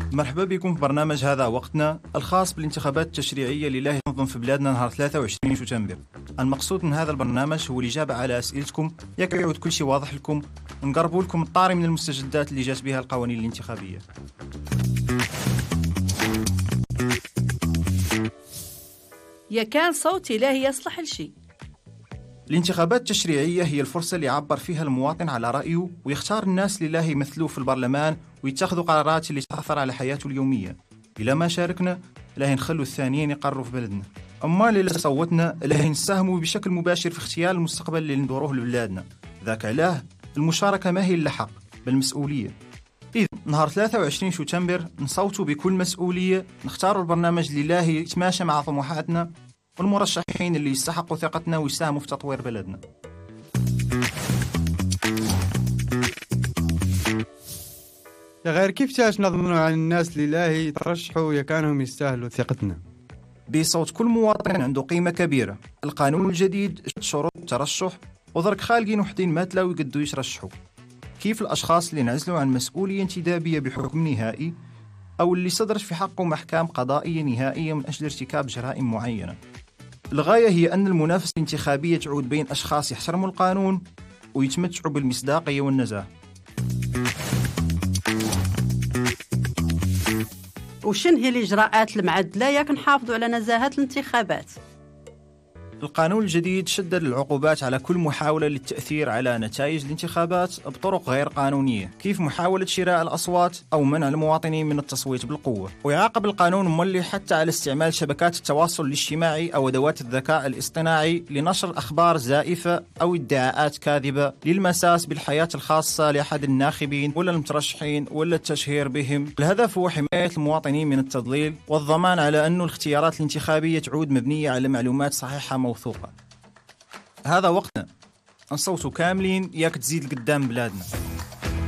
مرحبا بكم في برنامج هذا وقتنا الخاص بالانتخابات التشريعية اللي تنظم في بلادنا نهار 23 شتنبر. المقصود من هذا البرنامج هو الإجابة على أسئلتكم، ياك يعود كل شيء واضح لكم، ونقربوا لكم الطاري من المستجدات اللي جات بها القوانين الانتخابية. يا كان صوتي لا يصلح لشيء. الانتخابات التشريعية هي الفرصة اللي يعبر فيها المواطن على رأيه ويختار الناس اللي يمثلوه في البرلمان ويتخذوا قرارات اللي تأثر على حياته اليومية. إلا ما شاركنا نخلوا الثانيين يقرروا في بلدنا. أما اللي صوتنا نساهموا بشكل مباشر في اختيار المستقبل اللي ندوروه لبلادنا. ذاك علاه المشاركة ما هي إلا حق بل مسؤولية. إذن نهار 23 شتنبر نصوتوا بكل مسؤولية، نختاروا البرنامج اللي يتماشى مع طموحاتنا والمرشحين اللي يستحقوا ثقتنا ويساهموا في تطوير بلدنا. يا غير كيف نضمنوا على الناس اللي يترشحوا يا كانهم يستاهلوا ثقتنا؟ بصوت كل مواطن عنده قيمة كبيرة. القانون الجديد شروط الترشح ودرك خالقين وحدين ما تلاو يقدوا يترشحوا. كيف الأشخاص اللي انعزلوا عن مسؤولية انتدابية بحكم نهائي أو اللي صدرت في حقهم أحكام قضائية نهائية من أجل ارتكاب جرائم معينة. الغاية هي أن المنافسة الانتخابية تعود بين أشخاص يحترموا القانون ويتمتعوا بالمصداقية والنزاهة. وشن هي الإجراءات المعدلة ياك نحافظوا على نزاهة الانتخابات؟ القانون الجديد شدد العقوبات على كل محاولة للتأثير على نتائج الانتخابات بطرق غير قانونية، كيف محاولة شراء الأصوات أو منع المواطنين من التصويت بالقوة. ويعاقب القانون مولي حتى على استعمال شبكات التواصل الاجتماعي أو أدوات الذكاء الاصطناعي لنشر أخبار زائفة أو ادعاءات كاذبة للمساس بالحياة الخاصة لأحد الناخبين ولا المترشحين ولا التشهير بهم. الهدف هو حماية المواطنين من التضليل والضمان على أن الاختيارات الانتخابية تعود مبنية على معلومات صحيحة موثوقة. هذا وقتنا نصوتوا كاملين ياك تزيد قدام بلادنا.